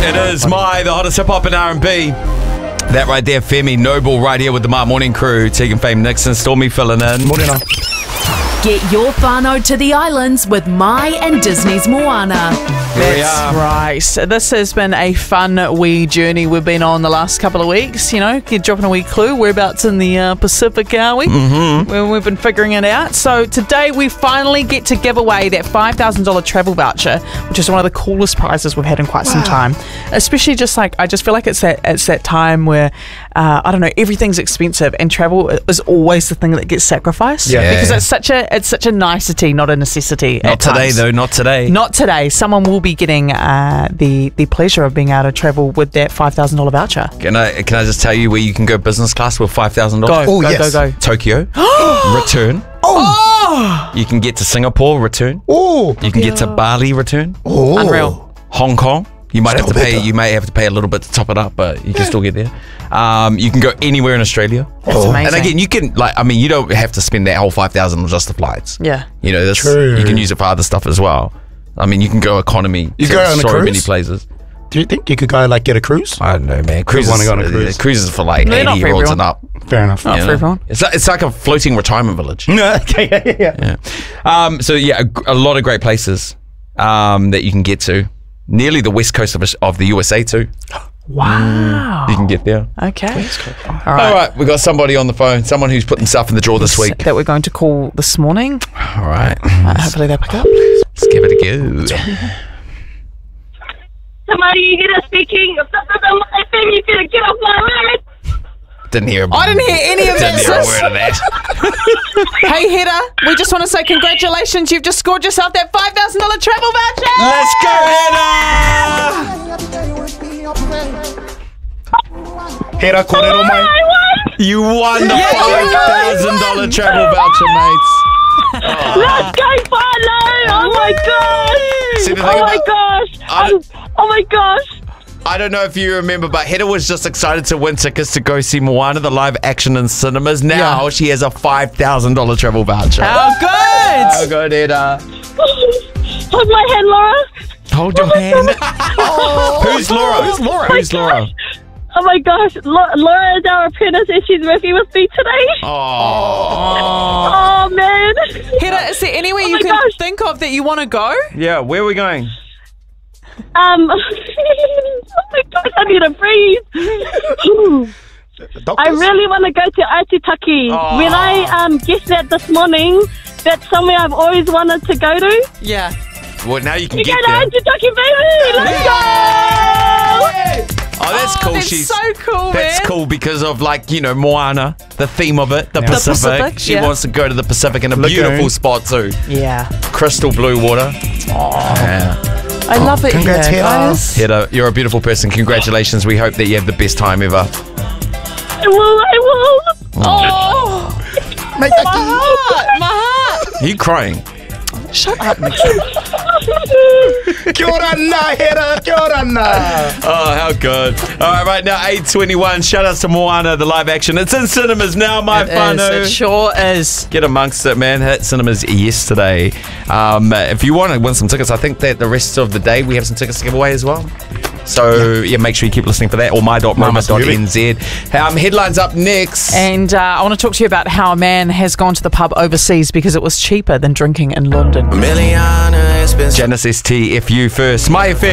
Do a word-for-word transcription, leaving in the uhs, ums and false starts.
It is my, the hottest hip-hop and R and B. That right there, Femi Noble, right here with the Mark Morning Crew. Tegan Fame Nixon, Stormy filling in. Morning. Get your whānau to the islands with Mai and Disney's Moana. Here we That's are. right. So this has been a fun wee journey we've been on the last couple of weeks. You know, you're dropping a wee clue. Whereabouts in the uh, Pacific are we? Mm-hmm. Well, we've been figuring it out. So today we finally get to give away that five thousand dollars travel voucher, which is one of the coolest prizes we've had in quite wow. some time. Especially just like, I just feel like it's that, it's that time where, uh, I don't know, everything's expensive and travel is always the thing that gets sacrificed. Yeah. Because it's such a, it's such a nicety, not a necessity. Not today, times. though. Not today. Not today. Someone will be getting uh, the the pleasure of being able to travel with that five thousand dollars voucher. Can I can I just tell you where you can go business class with five thousand dollars? Go, Oh, go, yes. go, go. Tokyo. Return. Oh! You can get to Singapore. Return. Oh, You can get to Bali. Return. oh. Unreal. Hong Kong. You might have to Still pay. better. You may have to pay a little bit to top it up, but you can still get there. Um, you can go anywhere in Australia. That's Oh. amazing. And again, you can like. I mean, you don't have to spend that whole five thousand on just the flights. yeah. You know, this True. you can use it for other stuff as well. I mean, you can go economy. You to go on a so cruise? many places. Do you think you could go like get a cruise? I don't know, man. Cruises, wanna go on a cruise. uh, cruises for like They're not eighty for year olds and everyone. up. Fair enough. Not you for know? everyone. It's like, it's like a floating retirement village. No, okay, yeah, yeah, yeah. Yeah. Um, so yeah, a, a lot of great places um, that you can get to. Nearly the west coast of, of the U S A too. Wow. You can get there. Okay. All All right. right, we got somebody on the phone. Someone who's put themselves in the draw this week. That we're going to call this morning. All right, Uh, hopefully they'll pick up. let's give it a go. Somebody here speaking. I think you could get off my line. Didn't hear. I didn't hear any of that, Didn't hear a sis. word of that. Hey, Hedda, we just want to say congratulations. You've just scored yourself that five thousand dollars travel voucher. Let's go, Hannah! Hera, Corero, I mate. won. You won the Yeah, you five thousand dollars travel voucher, mates. Let's go, Philo. Oh my gosh. See, the thing Oh my about- gosh. I- Um, oh my gosh. I don't know if you remember, but Hedda was just excited to win tickets to go see Moana, the live action in cinemas. Now Yeah. she has a five thousand dollars travel voucher. How How good. good, Hedda. Hold my hand, Laura. Hold your hand. Who's Laura? Who's Laura? Who's Laura? Oh my gosh. La- Laura is our apprentice and she's working with me today. Oh. Oh, man. Hedda, is there anywhere Oh you my can gosh. think of that you want to go? Yeah, where are we going? Um, oh my gosh, I need to breathe. I really want to go to Aitutaki. Oh. When I um, guessed that this morning, that's somewhere I've always wanted to go to. Yeah. Well, now you can You get go to there. Aitutaki, baby! Let's go! Oh, that's Oh, cool. that's She's so cool, That's man. cool because of like you know Moana, the theme of it, the Yeah. The Pacific. Pacific, She yeah. wants to go to the Pacific in a Lagoon. beautiful spot too. Yeah. Crystal blue water. Yeah. I love it Congrats, here, Hedda. guys. Hedda, you're a beautiful person. Congratulations. We hope that you have the best time ever. I will, I will. Oh, Mate, my heart, my heart. Are you crying? Shut up, Nixon. Kia ora na, Hera, kia ora na. Oh, how good. All right, right now, eight twenty-one. Shout out to Moana, the live action. It's in cinemas now, my It is, whānau. it sure is. Get amongst it, man. Hit cinemas yesterday. Um, if you want to win some tickets, I think that the rest of the day we have some tickets to give away as well. So, yeah, make sure you keep listening for that. Or my dot roma dot n z. Um, headlines up next. And uh, I want to talk to you about how a man has gone to the pub overseas because it was cheaper than drinking in London. Janice S T F U first. My F M.